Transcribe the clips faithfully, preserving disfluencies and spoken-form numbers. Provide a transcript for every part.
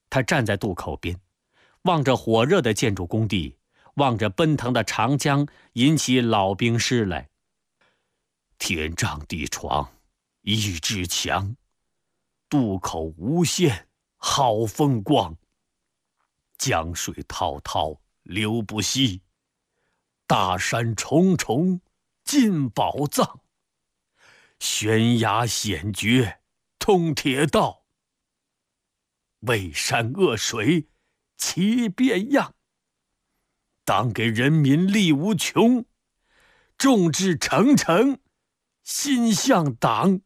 他站在渡口边，望着火热的建筑工地，望着奔腾的长江，吟起老兵诗来。天丈地床，一志强，渡口无限好风光。江水滔滔流不息，大山重重进宝藏。悬崖险绝通铁道，巍山恶水齐变样。当给人民力无穷，众志成城心向党。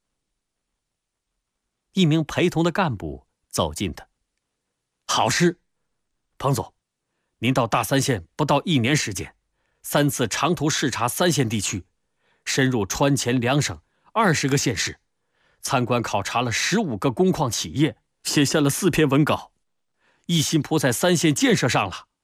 一名陪同的干部走近他，好诗，彭总，您到大三县不到一年时间，三次长途视察三县地区，深入川黔两省二十个县市，参观考察了十五个工矿企业，写下了四篇文稿，一心扑在三县建设上了。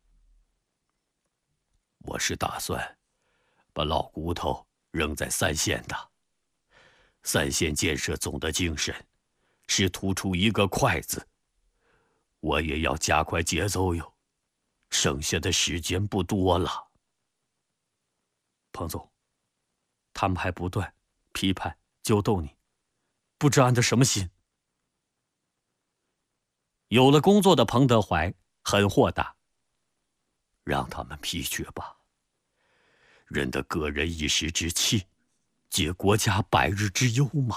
我是打算把老骨头扔在三县的。三县建设总的精神是突出一个快字，我也要加快节奏哟，剩下的时间不多了。彭总，他们还不断批判揪斗你，不知安的什么心。有了工作的彭德怀很豁达，让他们批决吧。人的个人一时之气，解国家百日之忧嘛。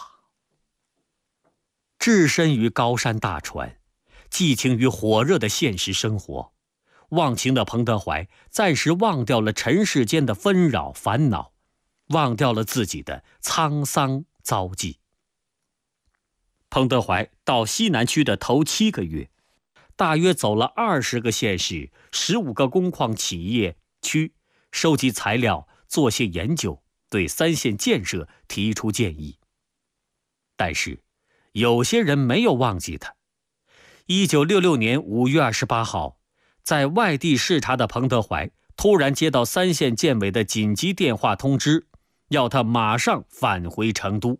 置身于高山大川，寄情于火热的现实生活，忘情的彭德怀暂时忘掉了尘世间的纷扰烦恼，忘掉了自己的沧桑遭际。彭德怀到西南区的头七个月，大约走了二十个县市，十五个工矿企业区，收集材料，做些研究，对三县建设提出建议。但是，有些人没有忘记他。一九六六年五月二十八号，在外地视察的彭德怀突然接到三县建委的紧急电话通知，要他马上返回成都。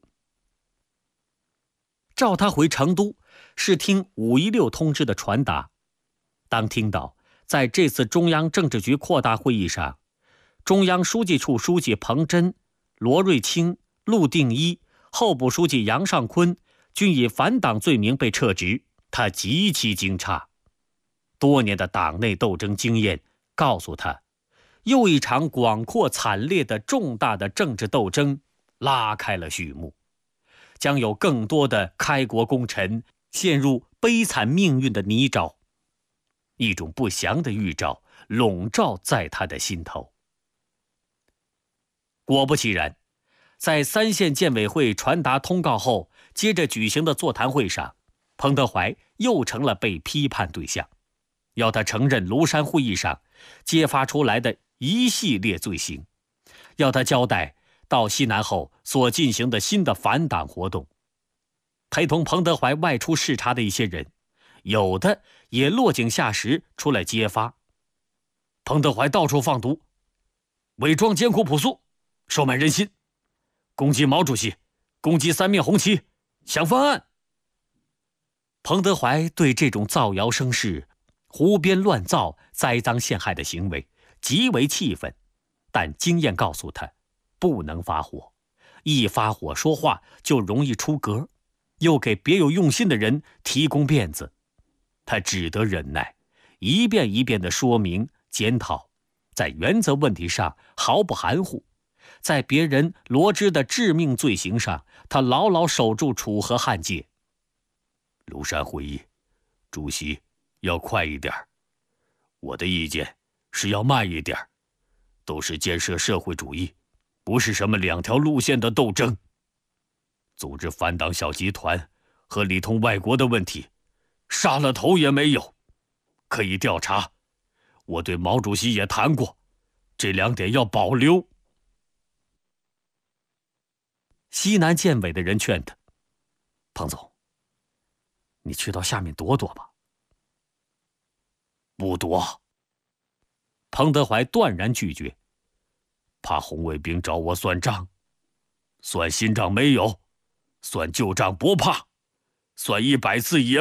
召他回成都是听五一六通知的传达。当听到在这次中央政治局扩大会议上，中央书记处书记彭真、罗瑞卿、陆定一、候补书记杨尚昆均以反党罪名被撤职，他极其惊诧。多年的党内斗争经验告诉他，又一场广阔惨烈的重大的政治斗争拉开了序幕，将有更多的开国功臣陷入悲惨命运的泥沼。一种不祥的预兆笼罩在他的心头。果不其然，在三县建委会传达通告后，接着举行的座谈会上，彭德怀又成了被批判对象，要他承认庐山会议上揭发出来的一系列罪行，要他交代到西南后所进行的新的反党活动。陪同彭德怀外出视察的一些人，有的也落井下石出来揭发。彭德怀到处放毒，伪装艰苦朴素，收买人心，攻击毛主席，攻击三面红旗，想翻案。彭德怀对这种造谣生事、胡编乱造、栽赃陷害的行为极为气愤，但经验告诉他，不能发火，一发火说话就容易出格，又给别有用心的人提供辫子。他只得忍耐，一遍一遍地说明检讨，在原则问题上毫不含糊，在别人罗织的致命罪行上，他牢牢守住楚河汉界。庐山会议，主席要快一点，我的意见是要慢一点，都是建设社会主义，不是什么两条路线的斗争。组织反党小集团和里通外国的问题，杀了头也没有，可以调查。我对毛主席也谈过，这两点要保留。西南建委的人劝他，彭总，你去到下面躲躲吧。不躲。彭德怀断然拒绝，怕红卫兵找我算账，算新账没有，算旧账不怕，算一百次也